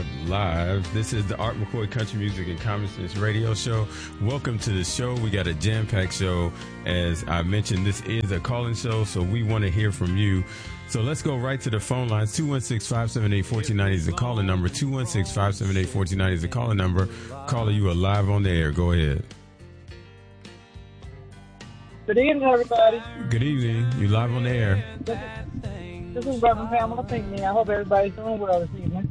live. This is the Art McCoy Country Music and Common Sense Radio Show. Welcome to the show. We got a jam-packed show. As I mentioned, this is a call-in show, so we want to hear from you. So let's go right to the phone lines. 216-578-1490 is the calling number. 216-578-1490 is the calling number. Caller, you are live on the air. Go ahead. Good evening, everybody. Good evening. You live on the air. This is Reverend Pamela Pinckney. I hope everybody's doing well this evening.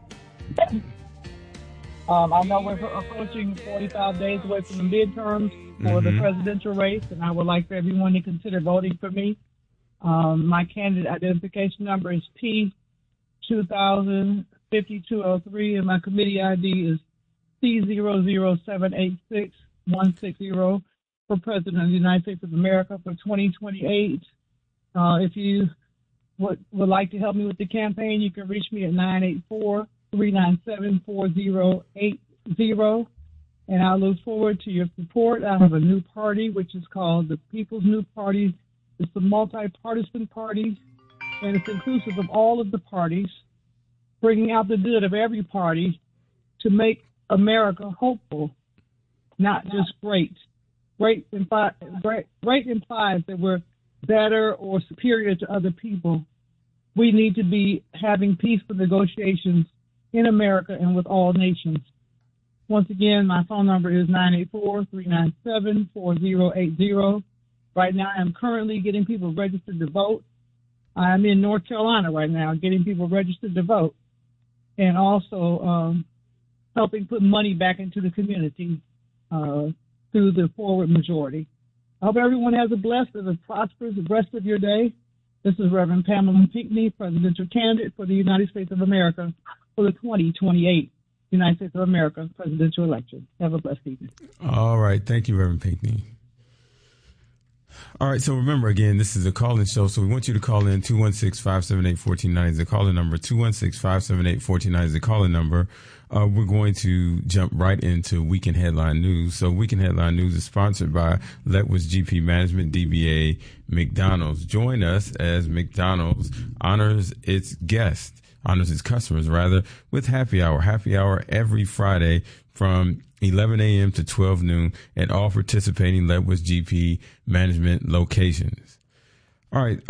I know we're approaching 45 days away from the midterms for the presidential race, and I would like for everyone to consider voting for me. My candidate identification number is P2000-5203, and my committee ID is C00786160 for President of the United States of America for 2028. If you would like to help me with the campaign, you can reach me at 984-397-4080, and I look forward to your support. I have a new party, which is called the People's New Party. It's a multi-partisan party, and it's inclusive of all of the parties, bringing out the good of every party to make America hopeful, not just great. Great implies that we're better or superior to other people. We need to be having peaceful negotiations in America and with all nations. Once again, my phone number is 984-397-4080. Right now, I'm currently getting people registered to vote. I'm in North Carolina right now getting people registered to vote, and also helping put money back into the community through the forward majority. I hope everyone has a blessed and a prosperous rest of your day. This is Reverend Pamela Pinckney, presidential candidate for the United States of America for the 2028 United States of America presidential election. Have a blessed evening. All right. Thank you, Reverend Pinckney. All right. So remember, again, this is a call-in show. So we want you to call in 216-578-1490 is the call-in number. 216-578-1490 is the call-in number. We're going to jump right into Weekend Headline News. So Weekend Headline News is sponsored by Letwitz GP Management, DBA McDonald's. Join us as McDonald's honors its customers, with happy hour. Happy hour every Friday from 11 a.m. to 12 noon at all participating Letwitz GP Management locations. All right.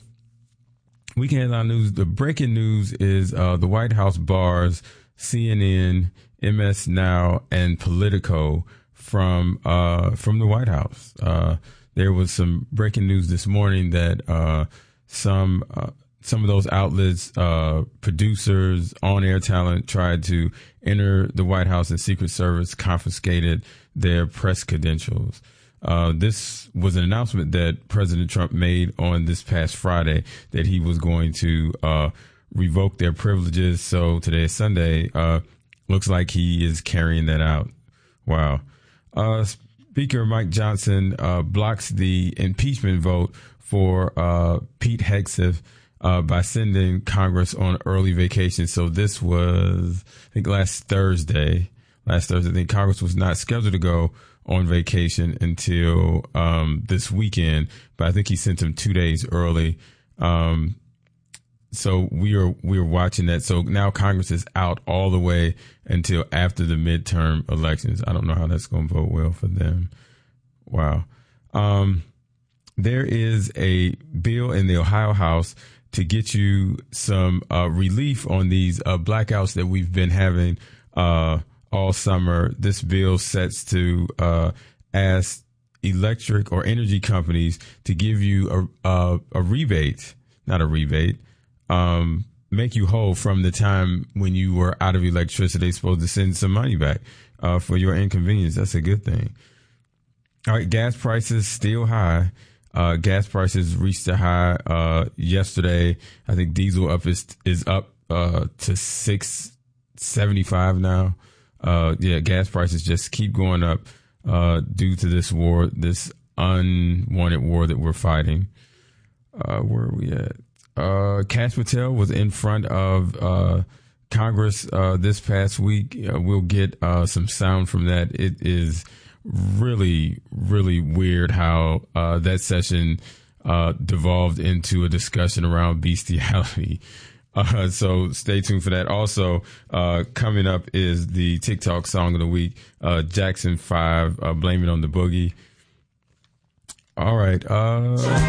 Weekend Headline News. The breaking news is the White House bars CNN, MS Now, and Politico from the White House. There was some breaking news this morning that some of those outlets, producers, on-air talent, tried to enter the White House, and Secret Service confiscated their press credentials. This was an announcement that President Trump made on this past Friday, that he was going to revoke their privileges. So today is Sunday. Looks like he is carrying that out. Wow. Speaker Mike Johnson blocks the impeachment vote for Pete Hegseth by sending Congress on early vacation. So this was, I think, last Thursday. I think Congress was not scheduled to go on vacation until this weekend, but I think he sent them 2 days early. So we're watching that. So now Congress is out all the way until after the midterm elections. I don't know how that's going to bode well for them. Wow. There is a bill in the Ohio House to get you some relief on these blackouts that we've been having all summer. This bill sets to ask electric or energy companies to give you a rebate, not a rebate, make you whole from the time when you were out of electricity. They're supposed to send some money back for your inconvenience. That's a good thing. All right, gas prices still high. Gas prices reached a high yesterday. I think diesel is up to $6.75 now. Gas prices just keep going up due to this war, this unwanted war that we're fighting. Where are we at? Kash Patel was in front of Congress this past week. We'll get some sound from that. It is really, really weird how that session devolved into a discussion around bestiality. So stay tuned for that. Also, coming up is the TikTok song of the week, Jackson 5, Blame It on the Boogie. All right.